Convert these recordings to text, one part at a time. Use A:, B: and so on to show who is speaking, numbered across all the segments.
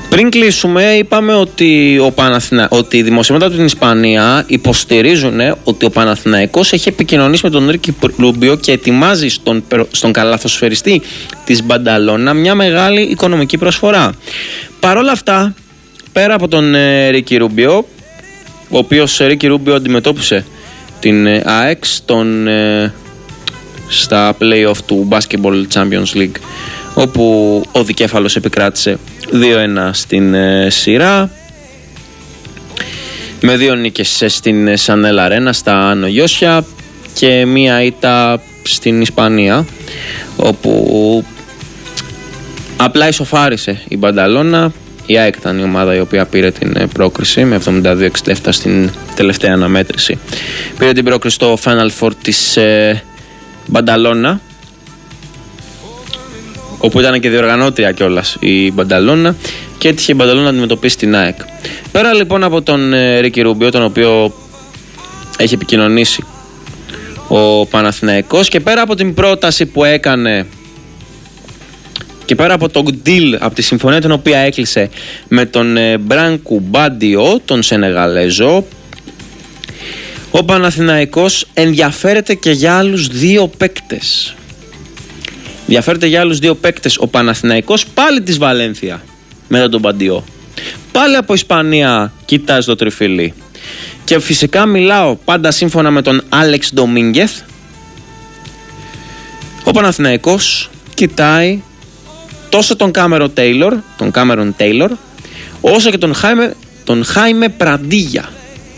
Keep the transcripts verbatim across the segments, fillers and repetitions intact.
A: Πριν κλείσουμε, είπαμε ότι, ο Παναθηνα... ότι οι δημοσιεύματα από την Ισπανία υποστηρίζουν ότι ο Παναθηναϊκός έχει επικοινωνήσει με τον Ρίκι Ρούμπιο και ετοιμάζει στον, στον καλαθοσφαιριστή της Μπανταλώνα μια μεγάλη οικονομική προσφορά. Παρ' όλα αυτά, πέρα από τον ε, Ρίκι Ρούμπιο, ο οποίος Ρίκι Ρούμπιο αντιμετώπισε την ε, ΑΕΚ στον, ε, στα play-off του Basketball Champions League, όπου ο δικέφαλος επικράτησε δύο ένα στην ε, σειρά, με δύο νίκες στην Σανέλ Αρένα στα Νογιώσια και μία ήττα στην Ισπανία, όπου απλά ισοφάρισε η Μπανταλώνα. Η ΑΕΚ ήταν η ομάδα η οποία πήρε την πρόκριση με εβδομήντα δύο εξήντα επτά στην τελευταία αναμέτρηση. Πήρε την πρόκριση στο Final Four της ε, Μπανταλώνα, όπου ήταν και διοργανώτρια κιόλας η Μπανταλώνα, και έτυχε η Μπανταλώνα να αντιμετωπίσει την ΑΕΚ. Πέρα λοιπόν από τον ε, Ρίκι Ρούμπιο, τον οποίο έχει επικοινωνήσει ο Παναθηναϊκός, και πέρα από την πρόταση που έκανε και πέρα από το deal, από τη συμφωνία την οποία έκλεισε με τον ε, Μπράνκου Μπάντιο, τον Σενεγαλέζο, ο Παναθηναϊκός ενδιαφέρεται και για άλλους δύο παίκτες. Ενδιαφέρεται για άλλους δύο παίκτες ο Παναθηναϊκός, πάλι της Βαλένθια μετά τον Μπαντιό. Πάλι από Ισπανία κοιτάζει το τριφύλι. Και φυσικά μιλάω πάντα σύμφωνα με τον Άλεξ Ντομίνγκεθ. Ο Παναθηναϊκός κοιτάει τόσο τον Κάμερον Τέιλορ, τον Κάμερον Τέιλορ, όσο και τον Χάιμε, τον Χάιμε Πραντίγια.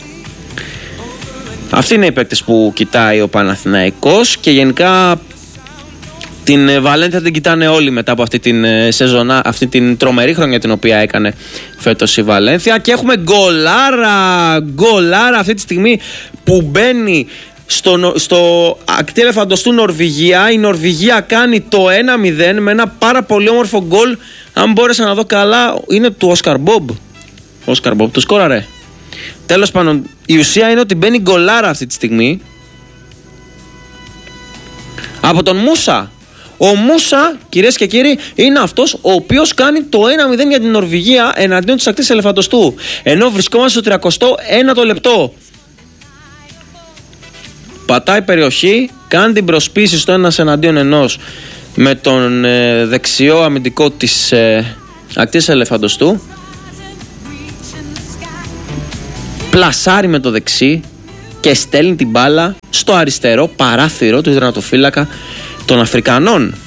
A: Αυτοί είναι οι παίκτες που κοιτάει ο Παναθηναϊκός, και γενικά την Βαλένθια την κοιτάνε όλοι μετά από αυτή την σεζονά, αυτή την τρομερή χρονιά την οποία έκανε φέτος η Βαλένθια. Και έχουμε γκολάρα, γκολάρα αυτή τη στιγμή που μπαίνει στο, στο ακτή ελεφαντοστού Νορβηγία. Η Νορβηγία κάνει το ένα μηδέν με ένα πάρα πολύ όμορφο γκολ. Αν μπόρεσα να δω καλά, είναι του Όσκαρ Μπομπ. Όσκαρ Μπομπ, του σκόραρε. Τέλος πάντων, η ουσία είναι ότι μπαίνει γκολάρα αυτή τη στιγμή από τον Μούσα. Ο Μούσα, κυρίες και κύριοι, είναι αυτός ο οποίος κάνει το ένα μηδέν για την Νορβηγία εναντίον της ακτής ελεφαντοστού, ενώ βρισκόμαστε στο τριακοστό ένατο λεπτό. Πατάει περιοχή, κάνει την προσπίση στο ένας εναντίον ενός με τον ε, δεξιό αμυντικό της ε, ακτής ελεφαντοστού. Πλασάρει με το δεξί και στέλνει την μπάλα στο αριστερό παράθυρο του ιδρυματοφύλακα των Αφρικανών.